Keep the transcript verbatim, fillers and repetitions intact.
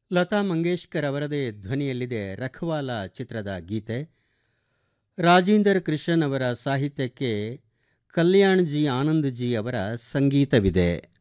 ಲತಾ ಮಂಗೇಶ್ಕರ್ ಅವರದೇ ಧ್ವನಿಯಲ್ಲಿದೆ ರಖವಾಲ ಚಿತ್ರದ ಗೀತೆ. ರಾಜೇಂದರ್ ಕೃಷ್ಣನ್ ಅವರ ಸಾಹಿತ್ಯಕ್ಕೆ ಕಲ್ಯಾಣ್ಜಿ ಆನಂದ್ಜಿ ಅವರ ಸಂಗೀತವಿದೆ.